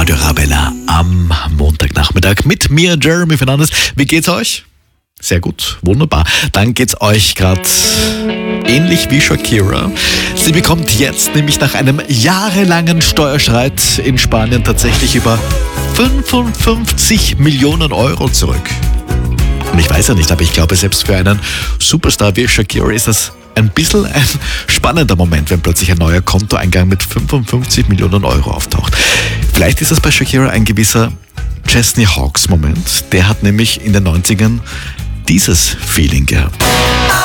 Radio Arabella am Montagnachmittag mit mir, Jeremy Fernandes. Wie geht's euch? Sehr gut, wunderbar. Dann geht's euch gerade ähnlich wie Shakira. Sie bekommt jetzt nämlich nach einem jahrelangen Steuerstreit in Spanien tatsächlich über 55 Millionen Euro zurück. Und ich weiß ja nicht, aber ich glaube, selbst für einen Superstar wie Shakira ist das ein bisschen ein spannender Moment, wenn plötzlich ein neuer Kontoeingang mit 55 Millionen Euro auftaucht. Vielleicht ist das bei Shakira ein gewisser Chesney Hawkes Moment. Der hat nämlich in den 90ern dieses Feeling gehabt.